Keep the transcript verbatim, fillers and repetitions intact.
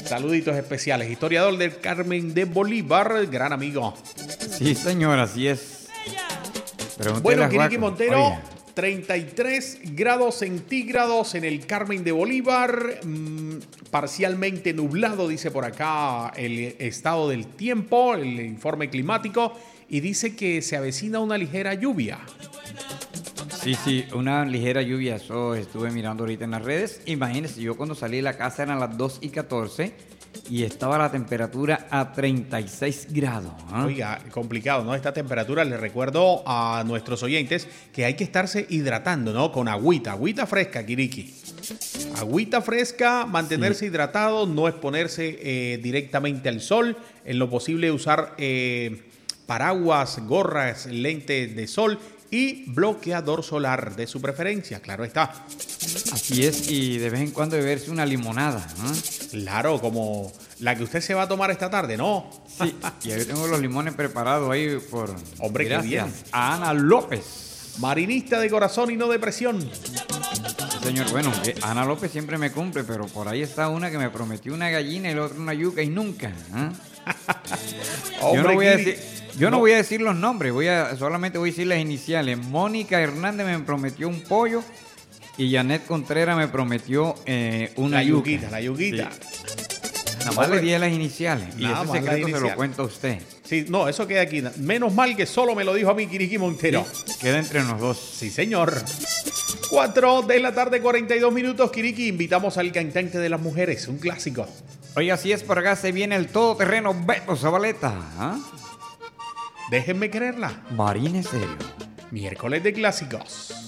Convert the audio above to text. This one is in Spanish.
Saluditos especiales. Historiador del Carmen de Bolívar, gran amigo. Sí, señor, así es. Pregúntele Bueno, a Quiriqui Juaco. Montero, Oye, treinta y tres grados centígrados en el Carmen de Bolívar. Mmm, parcialmente nublado, dice por acá el estado del tiempo, el informe climático. Y dice que se avecina una ligera lluvia. sí, sí, una ligera lluvia, eso estuve mirando ahorita en las redes. Imagínense, yo cuando salí de la casa eran las dos y catorce y estaba la temperatura a treinta y seis grados. ¿eh? Oiga, complicado, ¿no? Esta temperatura, les recuerdo a nuestros oyentes que hay que estarse hidratando, ¿no? Con agüita, agüita fresca, Quiriqui. Agüita fresca, mantenerse sí. hidratado, no exponerse eh, directamente al sol, en lo posible usar eh, paraguas, gorras, lentes de sol y bloqueador solar de su preferencia, claro está. Así es, y de vez en cuando beberse una limonada, ¿no? Claro, como la que usted se va a tomar esta tarde, ¿no? Sí, y yo tengo los limones preparados ahí por... Hombre, gracias qué bien. A Ana López. Marinista de corazón y no de presión. Sí, señor, bueno, eh, Ana López siempre me cumple, pero por ahí está una que me prometió una gallina y la otra una yuca y nunca. ¿eh? Hombre, yo no voy a Kiri, decir... Yo no. no voy a decir los nombres, voy a solamente voy a decir las iniciales. Mónica Hernández me prometió un pollo y Janet Contreras me prometió eh, una la yuca. yuquita, la yuquita. Sí. Nada más le di las iniciales y ese secreto se lo cuento a usted. Sí, no, eso queda aquí. Menos mal que solo me lo dijo a mí Quiriqui Montero. Sí, queda entre los dos. Sí, señor. cuatro de la tarde, cuarenta y dos minutos, Quiriqui. Invitamos al cantante de las mujeres, un clásico. Oye, así es, por acá se viene el todoterreno Beto Zabaleta. ¿eh? Déjenme quererla. Marín en serio. Miércoles de clásicos.